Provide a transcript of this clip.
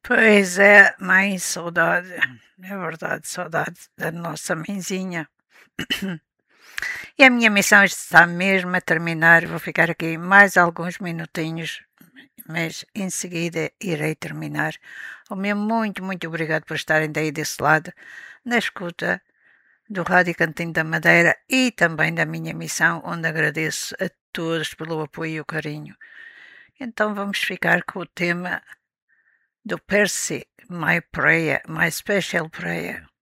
Pois é, mãe, saudade. É verdade, saudade da nossa mãezinha. E a minha missão está mesmo a terminar. Vou ficar aqui mais alguns minutinhos, mas em seguida irei terminar. O meu muito obrigado por estarem daí desse lado, na escuta do Rádio Cantinho da Madeira e também da minha missão, onde agradeço a todos pelo apoio e o carinho. Então vamos ficar com o tema do Percy, My Prayer, My Special Prayer.